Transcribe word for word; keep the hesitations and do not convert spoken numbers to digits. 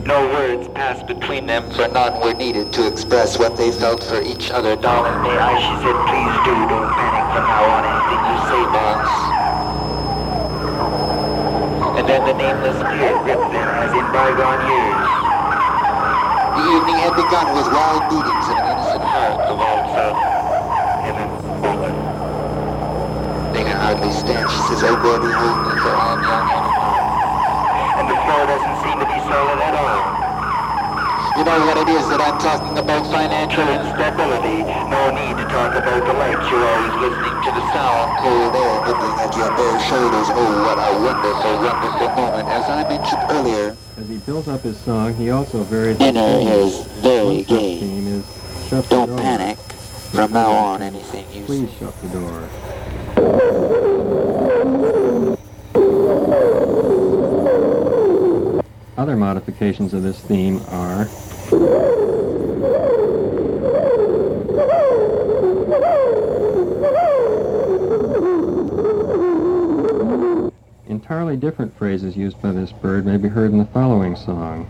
No words passed between them, for none were needed to express what they felt for each other. Darling, may I, she said, please do, don't panic from now on anything you say, boss. And then the nameless fear gripped them as in bygone years. The evening had begun with wild beatings of an innocent heart, the world felt heaven open. They can hardly stand, she says, oh boy, behold me, for I am young and alone. And the floor doesn't seem to be solid at all. You know what it is that I'm talking about, financial instability. No need to talk about the lights, you're always listening to the sound, cold air nibbling at your bare shoulders. Oh, what a wonderful, wonderful moment. As I mentioned earlier, as he built up his song, he also varied. Dinner is very gay. Theme is shut the Don't door. panic. From now on, anything you Please say. shut the door. Other modifications of this theme are entirely different phrases used by this bird may be heard in the following song.